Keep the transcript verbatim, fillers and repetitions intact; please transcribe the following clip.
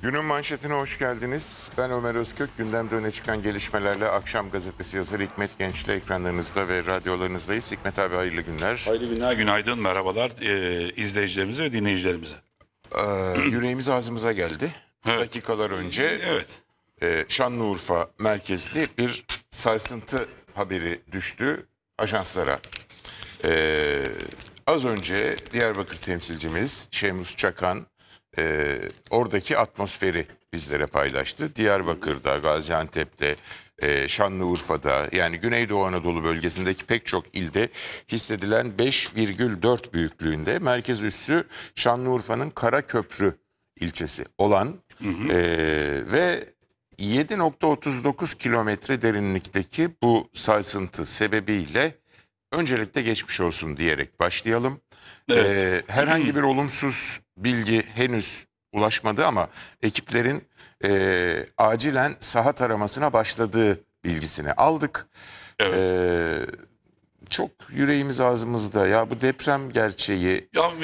Günün manşetine hoş geldiniz. Ben Ömer Özkök. Gündemde öne çıkan gelişmelerle Akşam Gazetesi yazarı Hikmet Genç'le ekranlarınızda ve radyolarınızdayız. Hikmet abi hayırlı günler. Hayırlı günler, günaydın, merhabalar e, izleyicilerimize ve dinleyicilerimize. Ee, yüreğimiz ağzımıza geldi. Evet. Dakikalar önce Evet, e, Şanlıurfa merkezli bir sarsıntı haberi düştü ajanslara. Ee, az önce Diyarbakır temsilcimiz Şemus Çakan e, oradaki atmosferi bizlere paylaştı. Diyarbakır'da, Gaziantep'te, e, Şanlıurfa'da yani Güneydoğu Anadolu bölgesindeki pek çok ilde hissedilen beş virgül dört büyüklüğünde merkez üssü Şanlıurfa'nın Karaköprü ilçesi olan e, ve yedi nokta otuz dokuz kilometre derinlikteki bu sarsıntı sebebiyle öncelikle geçmiş olsun diyerek başlayalım. Evet. Ee, herhangi bir olumsuz bilgi henüz ulaşmadı ama ekiplerin e, acilen saha taramasına başladığı bilgisini aldık. evet. Ee, çok yüreğimiz ağzımızda ya bu deprem gerçeği. Ya